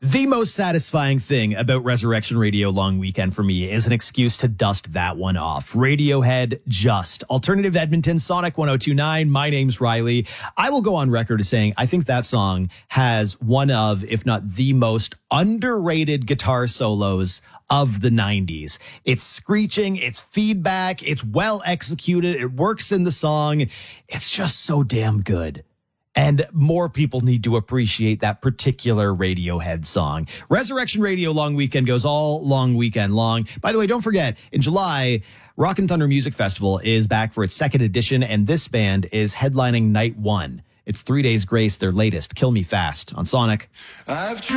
The most satisfying thing about Resurrection Radio Long Weekend for me is an excuse to dust that one off. Radiohead, Just. Alternative Edmonton, Sonic 102.9. My name's Riley. I will go on record as saying I think that song has one of, if not the most underrated guitar solos of the 90s. It's screeching, it's feedback, it's well executed, it works in the song. It's just so damn good. And more people need to appreciate that particular Radiohead song. Resurrection Radio Long Weekend goes all long weekend long. By the way, don't forget, in July, Rock and Thunder Music Festival is back for its second edition, and this band is headlining night one. It's 3 Days Grace, their latest, Kill Me Fast, on Sonic.